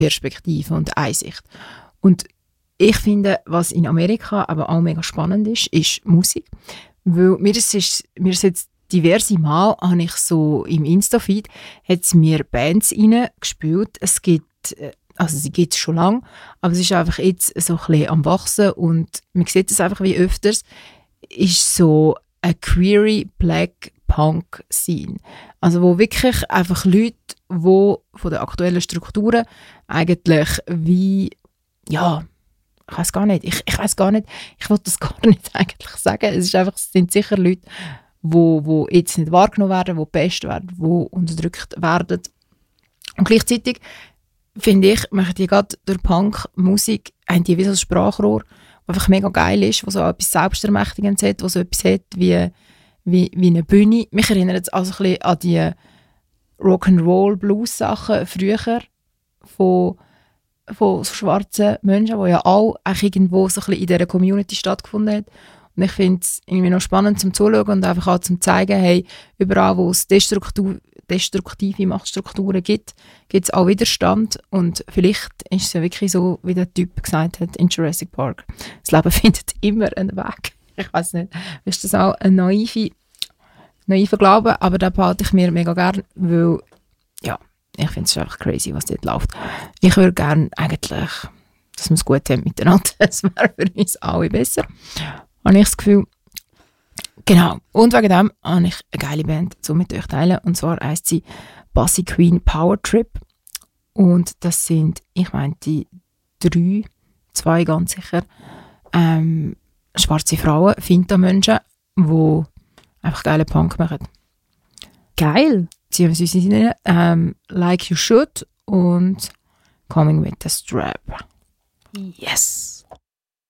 Perspektive und Einsicht. Und ich finde, was in Amerika aber auch mega spannend ist Musik. Weil mir ist jetzt diverse Mal, habe ich so im Insta-Feed, hat es mir Bands reingespielt. Es gibt, also sie gibt es schon lange, aber es ist einfach jetzt so ein bisschen am Wachsen und man sieht es einfach wie öfters, ist so eine queere Black Punk Scene. Also wo wirklich einfach Leute, die von den aktuellen Strukturen eigentlich wie, ja, ich weiß gar nicht, ich weiß gar nicht, ich will das gar nicht eigentlich sagen. Es sind sicher Leute, wo jetzt nicht wahrgenommen werden, die gepest werden, die unterdrückt werden. Und gleichzeitig finde ich, machen die gerade durch Punk-Musik, haben die wie so ein Sprachrohr, das einfach mega geil ist, das so etwas Selbstermächtigendes hat, das so etwas hat wie eine Bühne. Mich erinnert es also ein bisschen an die Rock'n'Roll-Blues-Sachen früher von so schwarzen Menschen, die ja auch irgendwo so ein bisschen in dieser Community stattgefunden hat. Und ich finde es irgendwie noch spannend zum Zuschauen und einfach auch zum zeigen, hey, überall, wo es destruktive Machtstrukturen gibt, gibt es auch Widerstand. Und vielleicht ist es ja wirklich so, wie der Typ gesagt hat in Jurassic Park. Das Leben findet immer einen Weg. Ich weiß nicht, ist das auch ein naiver Glaube, aber den behalte ich mir mega gern, weil, ja, ich finde es einfach crazy, was dort läuft. Ich würde gerne eigentlich, dass wir es gut haben miteinander. Das wäre für uns alle besser. Habe ich das Gefühl. Genau. Und wegen dem habe ich eine geile Band zu mit euch teilen. Und zwar heisst sie Bassi Queen Power Trip. Und das sind, ich meine, die zwei ganz sicher, schwarze Frauen, Finta-Menschen, die einfach geile Punk machen. Geil. Sie haben uns rein, Like You Should und Coming With The Strap. Yes.